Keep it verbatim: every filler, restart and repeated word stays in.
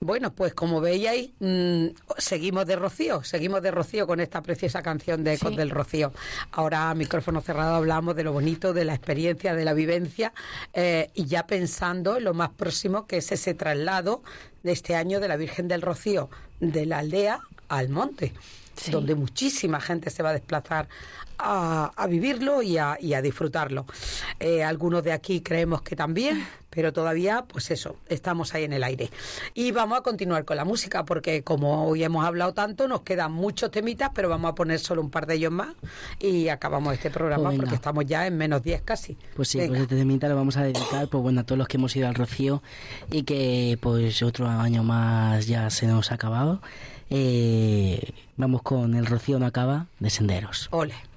Bueno, pues como veíais, mmm, seguimos de Rocío, seguimos de Rocío con esta preciosa canción de Ecos sí. del Rocío. Ahora, a micrófono cerrado, hablamos de lo bonito, de la experiencia, de la vivencia, eh, y ya pensando en lo más próximo, que es ese traslado de este año de la Virgen del Rocío, de la aldea al monte. Sí. Donde muchísima gente se va a desplazar a, a vivirlo y a, y a disfrutarlo. Eh, algunos de aquí creemos que también, pero todavía, pues eso, estamos ahí en el aire. Y vamos a continuar con la música, porque como hoy hemos hablado tanto, nos quedan muchos temitas, pero vamos a poner solo un par de ellos más y acabamos este programa, pues porque estamos ya en menos diez casi. Pues sí, venga. Pues este temita lo vamos a dedicar, pues bueno, a todos los que hemos ido al Rocío y que pues otro año más ya se nos ha acabado. Eh, vamos con El Rocío no acaba, de Senderos. Ole.